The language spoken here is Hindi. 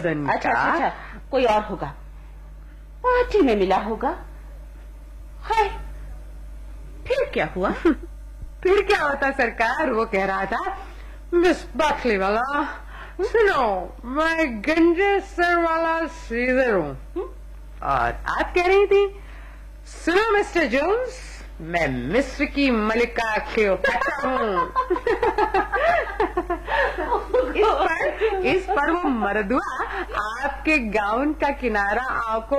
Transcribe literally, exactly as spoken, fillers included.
मदन अच्छा, का। अच्छा अच्छा, कोई और होगा, पार्टी में मिला होगा। है, फिर क्या हुआ? फिर क्या होता सरकार, वो कह रहा था, मिस बाटली वाला सुनो, मैं गंजे सर वाला सीजर हूँ, और आप कह रही थी, सुनो मिस्टर जोन्स, मैं मिस्र की मलिका क्लियोपैट्रा हूँ। इस पर इस पर वो मर्दुआ आपके गाउन का किनारा आंखों